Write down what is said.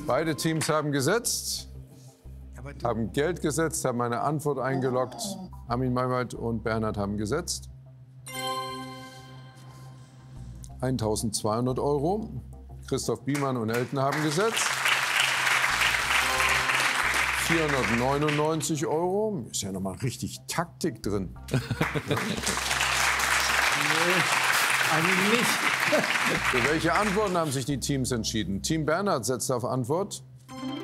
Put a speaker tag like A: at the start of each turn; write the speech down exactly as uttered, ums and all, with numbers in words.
A: Beide Teams haben gesetzt, haben Geld gesetzt, haben eine Antwort eingeloggt. Armin Maiwald und Bernhard haben gesetzt. eintausendzweihundert Euro. Christoph Biemann und Elton haben gesetzt. vierhundertneunundneunzig Euro. Ist ja noch mal richtig Taktik drin.
B: Nee, eigentlich nicht.
A: Für welche Antworten haben sich die Teams entschieden? Team Bernhard setzt auf Antwort.